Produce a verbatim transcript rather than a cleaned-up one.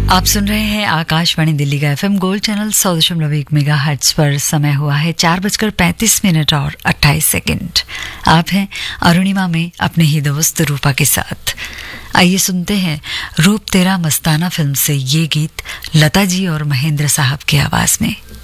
आप सुन रहे हैं आकाशवाणी दिल्ली का एफएम गोल्ड चैनल सौ दशमलव एक मेगा हर्ट्ज पर। समय हुआ है चार बजकर पैंतीस मिनट और अट्ठाईस सेकंड। आप हैं अरुणिमा में अपने ही दोस्त रूपा के साथ। आइए सुनते हैं रूप तेरा मस्ताना फिल्म से ये गीत लता जी और महेंद्र साहब की आवाज में।